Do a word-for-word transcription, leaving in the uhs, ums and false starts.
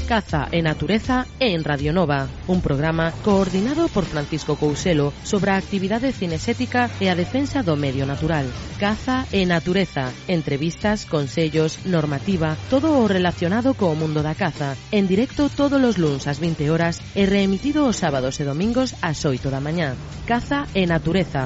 Caza e Natureza en Radio Nova, un programa coordinado por Francisco Couselo sobre a actividade cinesética e a defensa do medio natural. Caza e Natureza, entrevistas, consellos, normativa, todo o relacionado co mundo da caza, en directo todos os luns ás vinte horas e reemitido os sábados e domingos ás oito da mañá. Caza e Natureza,